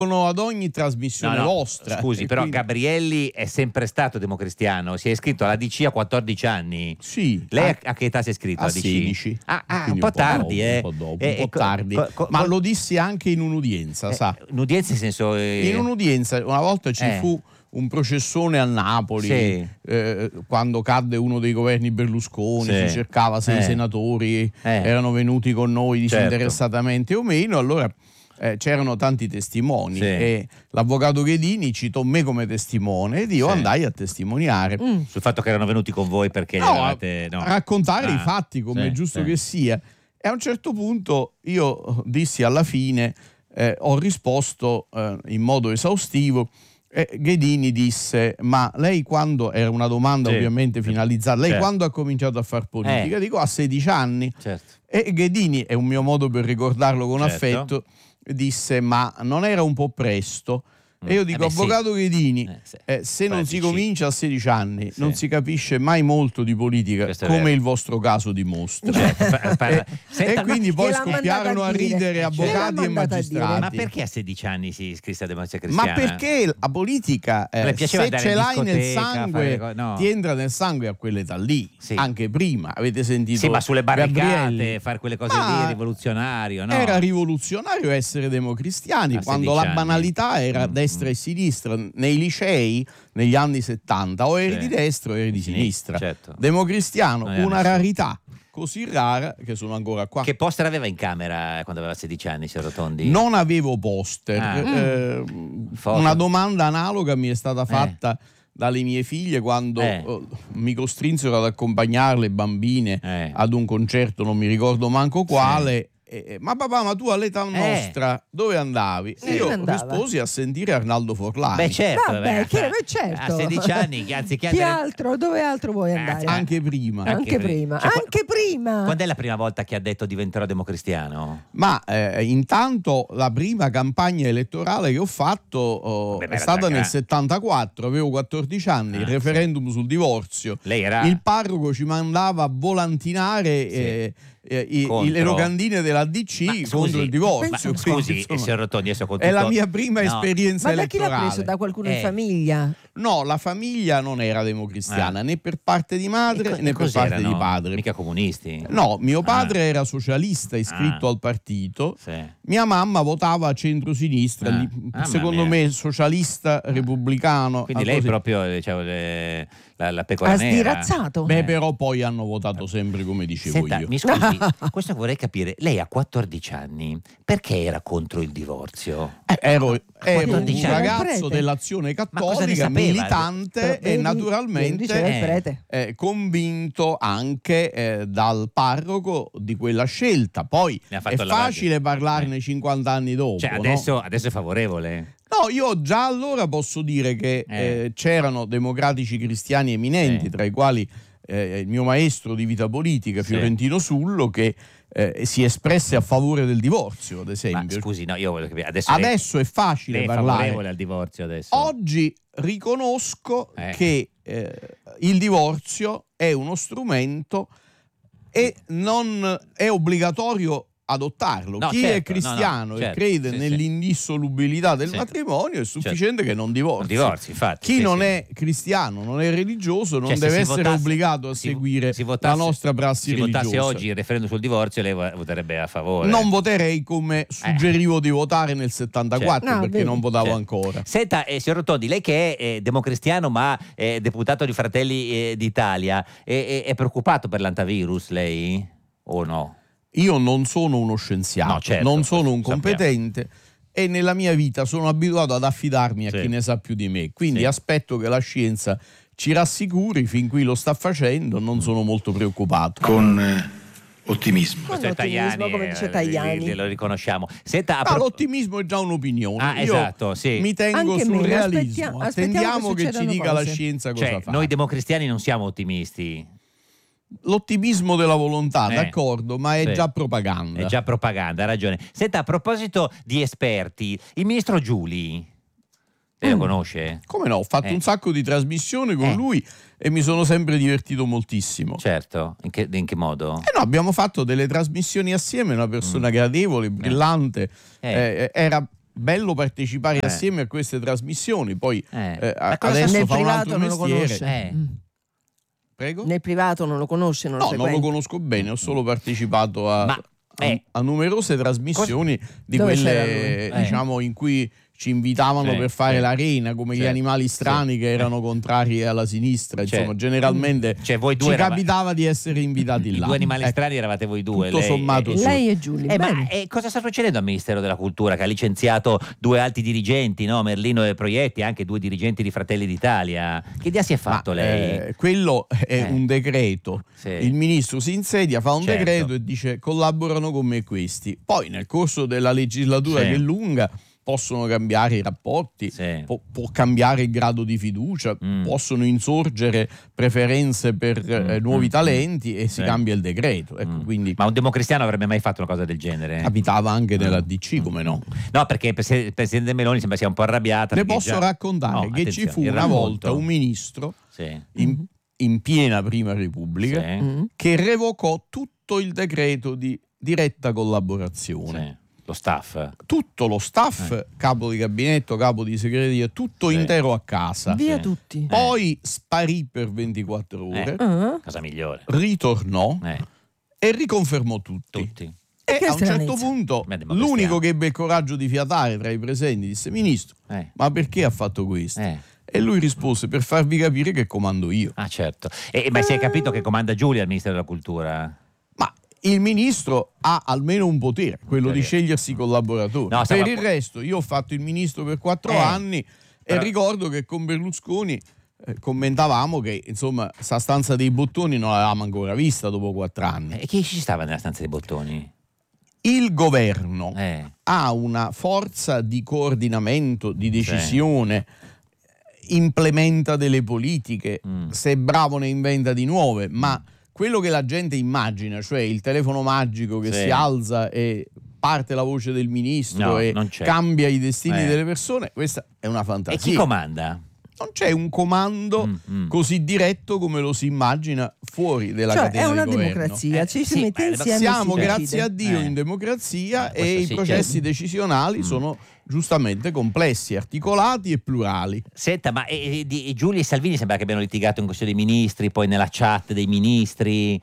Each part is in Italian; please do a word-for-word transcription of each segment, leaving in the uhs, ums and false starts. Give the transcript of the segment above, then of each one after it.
ad ogni trasmissione no, no, vostra. Scusi, però quindi... Gabrielli è sempre stato democristiano, si è iscritto alla D C a quattordici anni. Sì. Lei a, a che età si è iscritto? A alla D C? sedici. Ah, ah un, un po po' tardi, dopo, eh. un po' dopo, Eh, un po' co- tardi. co- co- Ma co- lo dissi anche in un'udienza, eh, sa? Un'udienza in senso... Eh... In un'udienza, una volta ci eh. fu un processone a Napoli, sì. eh, quando cadde uno dei governi Berlusconi, sì. si cercava se eh. i senatori eh. erano venuti con noi disinteressatamente certo. o meno, allora eh, c'erano tanti testimoni sì. e l'avvocato Ghedini citò me come testimone ed io sì. andai a testimoniare. Mm. Sul fatto che erano venuti con voi perché no, avevate, no. a raccontare ah. i fatti come sì, è giusto sì. che sia. E a un certo punto io dissi alla fine, eh, ho risposto eh, in modo esaustivo. E Ghedini disse: ma lei quando, era una domanda sì. ovviamente finalizzata, lei certo. quando ha cominciato a far politica? Eh. Dico a sedici anni. Certo. E Ghedini, è un mio modo per ricordarlo con certo. affetto, disse: ma non era un po' presto? E io dico, eh beh, avvocato sì. Ghedini, eh, sì. eh, se non si comincia a sedici anni, sì. non si capisce mai molto di politica, Questo come il vostro caso dimostra. Certo, pa- pa- e, Senta, e quindi poi gliel'ha scoppiarono mandata a a dire. ridere avvocati e mandata a dire. magistrati. ma perché a sedici anni si iscrisse a Democrazia Cristiana? Ma perché la politica, eh, Le piaceva se andare ce in l'hai nel discoteca, sangue, fare co- no. ti entra nel sangue a quell'età lì, Sì. anche prima. Avete sentito? Sì, ma sulle barricate, Gabrielli? fare quelle cose Ma lì, rivoluzionario, no? Era rivoluzionario essere democristiani, A quando sedici la anni. banalità era Mm, destra mm. e sinistra. Nei licei, negli anni settanta, o eri Sì. di destra o eri di sinistra. Certo. Democristiano, Non era una nessuno. rarità così rara che sono ancora qua. Che poster aveva in camera quando aveva sedici anni, signor Rotondi? Non avevo poster. Ah. Eh, Foto. una domanda analoga mi è stata fatta dalle mie figlie quando Eh. eh, mi costrinsero ad accompagnarle bambine Eh. ad un concerto, non mi ricordo manco quale. Eh, ma papà, ma tu all'età nostra dove andavi? Sì, E io andava. risposi a sentire Arnaldo Forlani. Beh, certo. Vabbè, beh, che- beh, certo. A sedici anni, che anziché Chi andare... altro? Dove altro vuoi andare? Anche prima. Anche Anche prima. prima. Cioè, qua- Anche prima. Quando è la prima volta che ha detto diventerò democristiano? Ma eh, intanto la prima campagna elettorale che ho fatto oh, Vabbè, ma è era stata già nel gra- settantaquattro, avevo quattordici anni, Ah, il referendum sul divorzio. Lei era... Il parroco ci mandava a volantinare Sì. eh, eh, i- Contro. le locandine della D C Ma contro scusi, il divorzio. ma Quindi, scusi, insomma, signor Rotondi, adesso con è la tutto- mia prima No. esperienza Ma da chi l'ha elettorale. preso? Da qualcuno Eh. in famiglia? No, la famiglia non era democristiana, Ah. né per parte di madre E co- né e per parte cos'erano? di padre. Mica comunisti? No, mio padre Ah. era socialista iscritto Ah. al partito. Sì. Mia mamma votava a centrosinistra, Ah. lì, Mamma secondo mia. me socialista, repubblicano. Quindi ah, lei così. proprio diciamo, le- la, la pecora Ha nera. sdirazzato? Beh, Eh. però poi hanno votato sempre come dicevo Senta, io. mi scusi, questo vorrei capire. Lei ha quattordici anni, perché era contro il divorzio? Eh, Ero, ero un quattordici anni. ragazzo Prete. dell'Azione Ma cosa ne Cattolica, sapeva? militante Però e vedi, naturalmente diceva il Eh. prete. eh, convinto anche eh, dal parroco di quella scelta. Poi Ne ha è fatto il lavaggio. facile parlarne cinquanta anni dopo. Cioè, no? adesso, adesso è favorevole. No, io già allora posso dire che Eh. eh, c'erano democratici cristiani eminenti, Sì. tra i quali eh, il mio maestro di vita politica, Sì. Fiorentino Sullo, che eh, si espresse a favore del divorzio, ad Ma esempio. scusi, no, io voglio capire. Adesso, Adesso è lei, facile lei è parlare. favorevole al divorzio adesso? Oggi riconosco Eh. che eh, il divorzio è uno strumento e non è obbligatorio adottarlo. No, Chi certo, è cristiano no, no, e certo, crede sì, sì. nell'indissolubilità del Sì. matrimonio è sufficiente che non divorzi. Non divorzi, infatti. Chi sì, non sì. è cristiano, non è religioso, non Cioè, se deve si essere votasse- obbligato a si- seguire si votasse- la nostra prassi Se religiosa. votasse oggi il referendum sul divorzio, lei vo- voterebbe a favore. Non voterei come suggerivo di votare nel settantaquattro, Certo. No, perché vedi. non votavo Certo. ancora. Senta, eh, signor Rotondi, lei che è eh, democristiano ma è deputato di Fratelli eh, d'Italia, è, è- è preoccupato per l'antavirus lei o no? Io non sono uno scienziato, No, certo, non sono un sappiamo. competente e nella mia vita sono abituato ad affidarmi a Sì. chi ne sa più di me. Quindi Sì. aspetto che la scienza ci rassicuri, fin qui lo sta facendo, non sono molto preoccupato. con eh, ottimismo. Con Questo è ottimismo, Tajani, come eh, dice Tajani. li- li- lo riconosciamo. Senta, a Ma pro- l'ottimismo è già un'opinione. Ah, Io esatto, sì. mi tengo Anche sul me, realismo. aspettia- aspettiamo Attendiamo che che, ci succedano dica la cose. scienza cosa cioè, fa. noi democristiani non siamo ottimisti. L'ottimismo della volontà, Eh. d'accordo, ma è Sì. già propaganda. È già propaganda, ha ragione. Senta, a proposito di esperti, il ministro Giuli, lei lo conosce? Come no, ho fatto Eh. un sacco di trasmissioni con Eh. lui e mi sono sempre divertito moltissimo. Certo, in che, in che modo? Eh no, abbiamo fatto delle trasmissioni assieme, una persona gradevole, brillante, Eh. eh, era bello partecipare Eh. assieme a queste trasmissioni, poi Eh. eh, Ma cosa adesso Nel fa un privato altro non lo mestiere. conosce. Eh. Mm. Prego? Nel privato non lo conosce, non lo No, non lo frequenta. conosco bene, ho solo partecipato a, Ma, a- eh. a numerose trasmissioni di Dove quelle c'era lui? diciamo in cui ci invitavano Sì, per fare sì. l'arena, come gli Certo, animali strani sì. che erano contrari alla sinistra, Cioè, insomma, generalmente cioè, voi due ci erava- capitava di essere invitati I là. due animali Ecco, strani eravate voi due. tutto lei- sommato eh, sì. Lei e Giulia. Eh, ma bene. eh, cosa sta succedendo al Ministero della Cultura che ha licenziato due alti dirigenti, no? Merlino e Proietti, anche due dirigenti di Fratelli d'Italia? Che idea si è fatto Ma, lei? eh, quello è Eh. un decreto. Sì. Il ministro si insedia, fa un Certo. decreto e dice collaborano con me questi. Poi nel corso della legislatura Sì. che è lunga possono cambiare i rapporti, Sì. può, può cambiare il grado di fiducia, Mm. possono insorgere preferenze per eh, Mm, nuovi mm, talenti e si Sì. cambia il decreto. Ecco, Mm. quindi Ma un democristiano avrebbe mai fatto una cosa del genere? capitava anche Mm. nella D C, come no? No, perché il presi- il presidente Meloni sembra sia un po' arrabbiata. Ne perché posso già- raccontare No, che ci attenzione, fu il una racconto. volta un ministro Sì. in, in piena Prima Repubblica Sì. Mm. che revocò tutto il decreto di diretta collaborazione. Sì. Lo staff. Tutto lo staff, capo di gabinetto, capo di segreteria, tutto Sì. intero a casa. Via Sì. tutti. Poi sparì per ventiquattro ore, Eh. Ah. Cosa migliore. ritornò Eh, e riconfermò tutti. tutti. E Che a un certo stranezza. punto Beh, democristiano. l'unico che ebbe il coraggio di fiatare tra i presenti disse: Ministro, Eh. ma perché ha fatto questo? Eh. E lui rispose: per farvi capire che comando io. Ah, certo. E, ma si è capito che comanda Giulia al Ministero della Cultura? Ma il ministro ha almeno un potere, quello di Perché? scegliersi i collaboratori. No, per stava- il resto, io ho fatto il ministro per quattro Eh, anni però- e ricordo che con Berlusconi eh, commentavamo che insomma sta stanza dei bottoni non l'avevamo ancora vista dopo quattro anni. E chi ci stava nella stanza dei bottoni? Il governo Eh. ha una forza di coordinamento, di decisione, implementa delle politiche, Mm. se è bravo ne inventa di nuove, ma quello che la gente immagina, cioè il telefono magico che Sì. si alza e parte la voce del ministro No, e non c'è. cambia i destini Eh. delle persone, questa è una E fantasia. chi comanda? Non c'è un comando Mm, mm. così diretto come lo si immagina fuori della Cioè, catena è una di governo. democrazia, Eh, ci si sì, mette ma- insieme. e Siamo, si grazie decide. a Dio, Eh. in democrazia Eh, e questo i sì, processi certo. decisionali Mm. sono giustamente complessi, articolati e plurali. Senta, ma e, e, di- Giulia e Salvini sembra che abbiano litigato in Consiglio dei Ministri, poi nella chat dei ministri.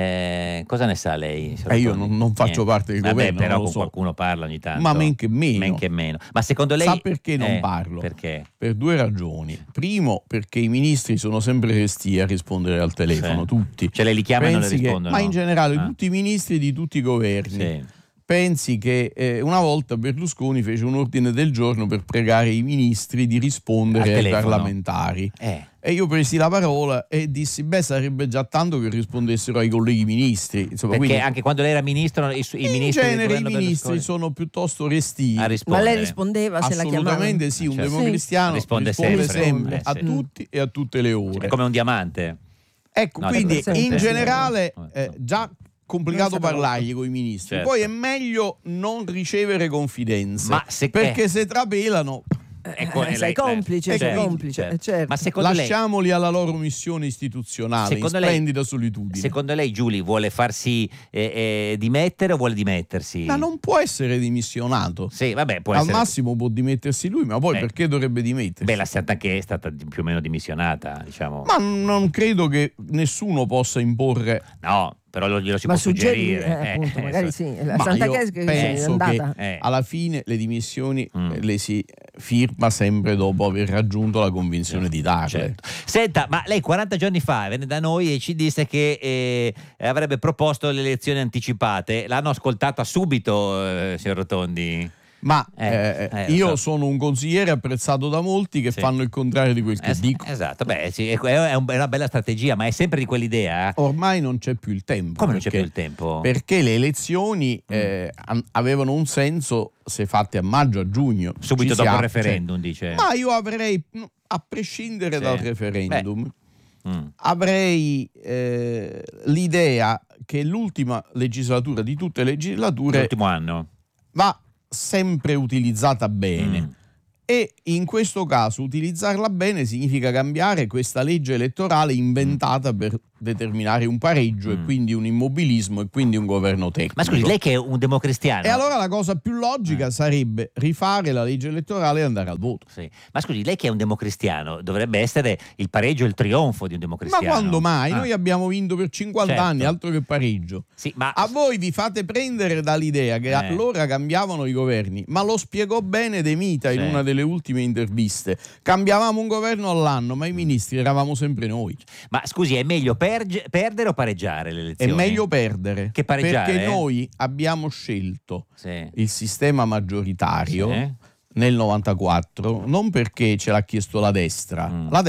Eh, cosa ne sa lei? Eh, io non- non faccio Niente. parte del Vabbè, governo, però non lo con so. qualcuno parla ogni tanto. Ma men che meno. Men che meno. Ma secondo lei... Sa perché non eh, parlo? Perché? Per due ragioni. Primo, perché i ministri sono sempre resti a rispondere al telefono, Sì. tutti. Cioè lei li chiama e non le Pensi che- rispondono? ma in generale Ah. tutti i ministri di tutti i governi. Sì. Pensi che eh, una volta Berlusconi fece un ordine del giorno per pregare i ministri di Al rispondere ai telefono. parlamentari. Eh. E io presi la parola e dissi: beh, sarebbe già tanto che rispondessero ai colleghi ministri. Insomma, Perché quindi, anche quando lei era ministro, i, su- i in ministri del genere i governo ministri Berlusconi- sono piuttosto restii. a Ma rispondere. lei rispondeva se la chiamavano? Assolutamente sì, un Certo. democristiano Risponde risponde, sempre. sempre, Eh, a sì. tutti e a tutte le ore. È come un diamante. Ecco, No, quindi sempre, in sempre. generale Eh, eh, già complicato Non sapevo. parlargli con i ministri. Certo. Poi è meglio non ricevere confidenze, Ma se- perché eh. se trapelano Ecco, Eh, lei- sei complice, eh, sei certo, complice, certo. eh, certo. Ma secondo lei, lasciamoli alla loro missione istituzionale Secondo in lei- splendida solitudine. secondo lei Giuli vuole farsi eh, eh, dimettere o vuole dimettersi? Ma non può essere dimissionato. Sì, vabbè, può Al essere. massimo può dimettersi lui, ma poi Eh. perché dovrebbe dimettersi? Beh, la Santa che è stata di- più o meno dimissionata, diciamo. Ma non credo che nessuno possa imporre. No, però lo, glielo si Ma può suggerì, suggerire. eh, appunto, Eh, magari eh, sì. La Ma Santa io Chiesa che è penso andata. che Eh. alla fine le dimissioni Mm. eh, le si firma sempre dopo aver raggiunto la convinzione di darle. Certo. Senta, ma lei quaranta giorni fa venne da noi e ci disse che eh, avrebbe proposto le elezioni anticipate. L'hanno ascoltata subito, eh, signor Rotondi? Ma Eh, eh, eh, lo io so. sono un consigliere apprezzato da molti che Sì. fanno il contrario di quel che Es- dico. Esatto, beh, sì, è, è un- è una bella strategia, ma è sempre di quell'idea. eh? Ormai non c'è più il tempo. Come non c'è perché- più il tempo? Perché le elezioni eh, an- avevano un senso se fatte a maggio, a giugno. Subito Ci dopo il siamo, referendum, dice. cioè, ma io avrei, no, a prescindere Sì. dal referendum, Mm. avrei eh, l'idea che l'ultima legislatura di tutte le legislature L'ultimo anno. va sempre utilizzata bene. Mm. E in questo caso utilizzarla bene significa cambiare questa legge elettorale inventata per determinare un pareggio Mm. e quindi un immobilismo e quindi un governo tecnico. Ma scusi, lei che è un democristiano. E allora la cosa più logica Eh. sarebbe rifare la legge elettorale e andare al voto. Sì. Ma scusi, lei che è un democristiano, dovrebbe essere il pareggio e il trionfo di un Ma democristiano. quando mai? Ah. Noi abbiamo vinto per cinquanta Certo. anni, altro che pareggio. Sì, ma A voi vi fate prendere dall'idea che Eh. allora cambiavano i governi, ma lo spiegò bene De Mita in Sì. una delle ultime interviste. Cambiavamo un governo all'anno, ma i ministri eravamo sempre noi. Ma scusi, è meglio perge- perdere o pareggiare le È elezioni? meglio perdere, Che pareggiare, perché eh? noi abbiamo scelto Sì. il sistema maggioritario Sì. nel novantaquattro non perché ce l'ha chiesto la destra, Mm. la